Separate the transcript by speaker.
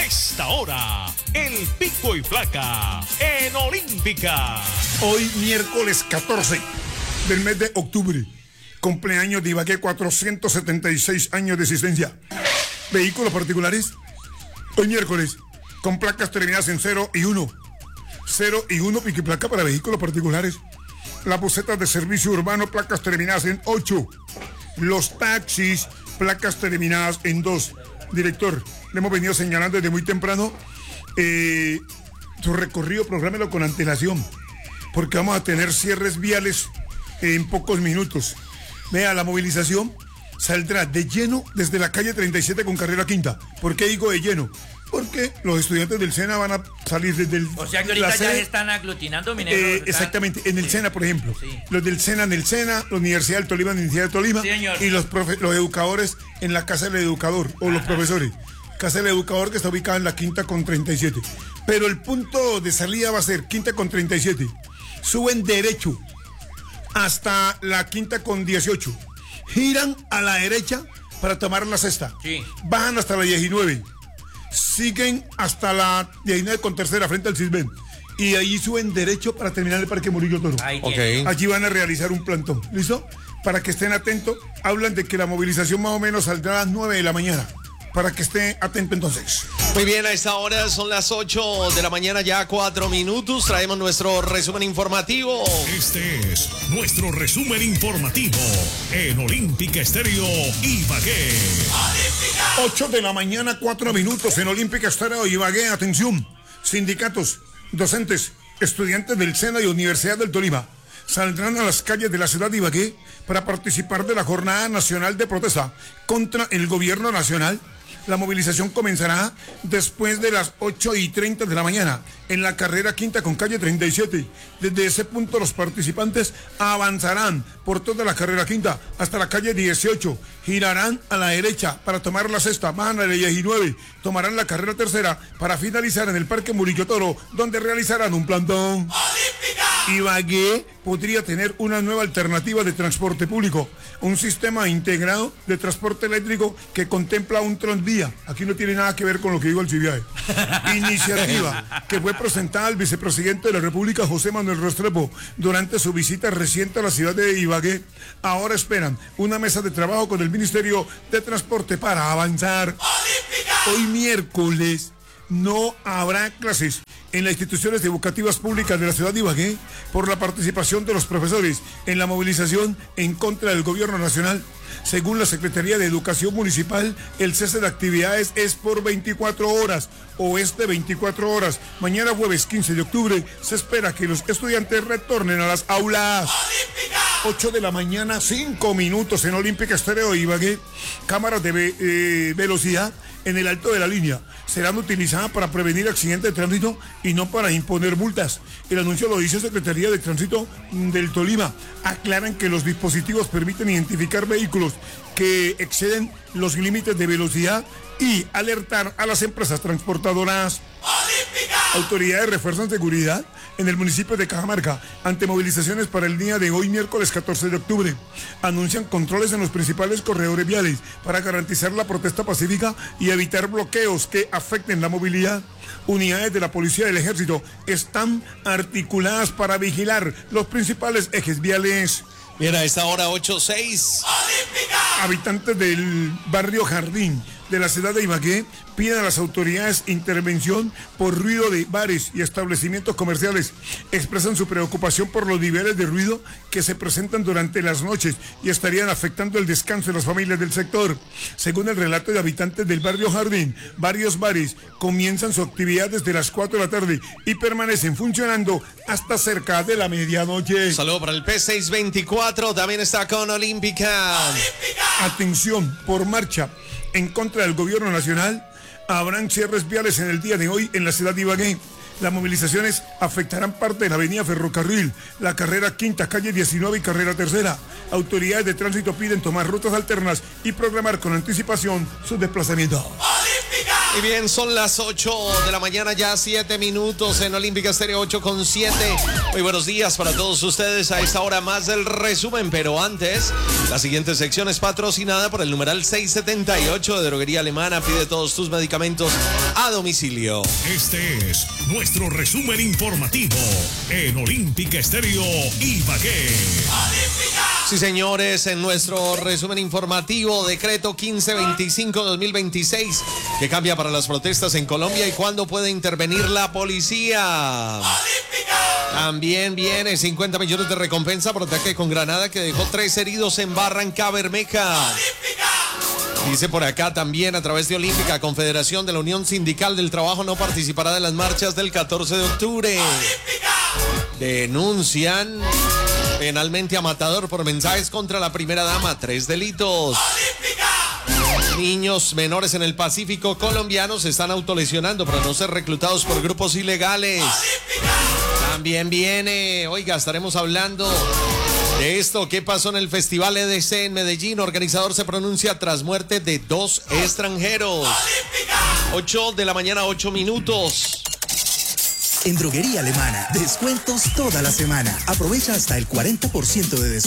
Speaker 1: esta hora, el pico y placa en Olímpica.
Speaker 2: Hoy miércoles 14 del mes de octubre, cumpleaños de Ibagué, 476 años de existencia. Vehículos particulares, hoy miércoles, con placas terminadas en 0 y 1. 0 y 1, pico y placa para vehículos particulares. Las busetas de servicio urbano, placas terminadas en 8. Los taxis, placas terminadas en 2. Director, le hemos venido señalando desde muy temprano su recorrido, prográmelo con antelación, porque vamos a tener cierres viales en pocos minutos. Vea, la movilización saldrá de lleno desde la calle 37 con carrera quinta. ¿Por qué digo de lleno? Porque los estudiantes del SENA van a salir desde el...
Speaker 3: O sea que ahorita ya se están aglutinando, mineros.
Speaker 2: Exactamente, en el SENA, por ejemplo. Sí. Los del SENA en el SENA, la Universidad del Tolima en la Universidad de Tolima. Sí, y los educadores en la Casa del Educador, o los profesores. Casa del Educador, que está ubicada en la quinta con 37. Pero el punto de salida va a ser quinta con 37. Suben derecho hasta la quinta con 18. Giran a la derecha para tomar la sexta. Sí. Bajan hasta la 19. Siguen hasta la 19 con tercera frente al Cisben. Y ahí suben derecho para terminar el Parque Murillo Toro.
Speaker 4: Okay.
Speaker 2: Allí van a realizar un plantón. ¿Listo? Para que estén atentos. Hablan de que la movilización más o menos saldrá a las 9 de la mañana. Para que esté atento entonces.
Speaker 4: Muy bien, a esta hora son las 8 de la mañana, ya 4 minutos. Traemos nuestro resumen informativo.
Speaker 1: Este es nuestro resumen informativo en Olímpica Estéreo Ibagué.
Speaker 2: 8 de la mañana, 4 minutos en Olímpica Estéreo Ibagué. Atención, sindicatos, docentes, estudiantes del SENA y Universidad del Tolima saldrán a las calles de la ciudad de Ibagué para participar de la Jornada Nacional de Protesta contra el Gobierno Nacional. La movilización comenzará después de las 8:30 de la mañana en la carrera quinta con calle 37. Desde ese punto los participantes avanzarán por toda la carrera quinta hasta la calle 18. Girarán a la derecha para tomar la sexta, bajan a la 19, tomarán la carrera tercera para finalizar en el Parque Murillo Toro, donde realizarán un plantón. Ibagué podría tener una nueva alternativa de transporte público, un sistema integrado de transporte eléctrico que contempla un tranvía. Aquí no tiene nada que ver con lo que digo el Civiaje. Iniciativa que fue presentada al vicepresidente de la República, José Manuel Restrepo, durante su visita reciente a la ciudad de Ibagué. Ahora esperan una mesa de trabajo con el Ministerio de Transporte para avanzar. Hoy miércoles no habrá clases en las instituciones educativas públicas de la ciudad de Ibagué por la participación de los profesores en la movilización en contra del gobierno nacional. Según la Secretaría de Educación Municipal, el cese de actividades es por 24 horas o es de 24 horas. Mañana jueves 15 de octubre se espera que los estudiantes retornen a las aulas. 8 de la mañana, 5 minutos en Olímpica Estéreo Ibagué. Cámaras de velocidad en el alto de la línea serán utilizadas para prevenir accidentes de tránsito y no para imponer multas. El anuncio lo dice Secretaría de Tránsito del Tolima. Aclaran que los dispositivos permiten identificar vehículos que exceden los límites de velocidad y alertar a las empresas transportadoras. Autoridades refuerzan seguridad en el municipio de Cajamarca ante movilizaciones para el día de hoy, miércoles 14 de octubre. Anuncian controles en los principales corredores viales para garantizar la protesta pacífica y evitar bloqueos que afecten la movilidad. Unidades de la Policía y del Ejército están articuladas para vigilar los principales ejes viales.
Speaker 4: Bien, a esta hora 8:06.
Speaker 2: Habitantes del barrio Jardín de la ciudad de Ibagué piden a las autoridades intervención por ruido de bares y establecimientos comerciales. Expresan su preocupación por los niveles de ruido que se presentan durante las noches y estarían afectando el descanso de las familias del sector. Según el relato de habitantes del barrio Jardín, varios bares comienzan su actividad desde las 4 de la tarde y permanecen funcionando hasta cerca de la medianoche.
Speaker 4: Saludo para el P624, también está con Olímpica.
Speaker 2: Atención, por marcha en contra del gobierno nacional, habrán cierres viales en el día de hoy en la ciudad de Ibagué. Las movilizaciones afectarán parte de la avenida Ferrocarril, la carrera quinta, calle 19 y carrera tercera. Autoridades de tránsito piden tomar rutas alternas y programar con anticipación sus desplazamientos.
Speaker 4: Y bien, son las 8 de la mañana, ya 7 minutos en Olímpica Estéreo 8:7. Muy buenos días para todos ustedes a esta hora más del resumen, pero antes, la siguiente sección es patrocinada por el numeral 678 de Droguería Alemana. Pide todos tus medicamentos a domicilio.
Speaker 1: Este es nuestro resumen informativo en Olímpica Estéreo Ibagué.
Speaker 4: Sí, señores, en nuestro resumen informativo, decreto 1525-2026, que cambia para las protestas en Colombia y cuándo puede intervenir la policía. ¡Olímpica! También viene 50 millones de recompensa por ataque con granada que dejó 3 heridos en Barrancabermeja. ¡Olímpica! Dice por acá también a través de Olímpica, Confederación de la Unión Sindical del Trabajo no participará de las marchas del 14 de octubre. ¡Olímpica! Denuncian penalmente a Matador por mensajes contra la primera dama. 3 delitos. ¡Olímpica! Niños menores en el Pacífico colombiano se están autolesionando para no ser reclutados por grupos ilegales. ¡Olímpica! También viene, oiga, estaremos hablando de esto. ¿Qué pasó en el Festival EDC en Medellín? Organizador se pronuncia tras muerte de 2 extranjeros. ¡Olímpica! 8 de la mañana, 8 minutos.
Speaker 5: En Droguería Alemana, descuentos toda la semana. Aprovecha hasta el 40% de descuento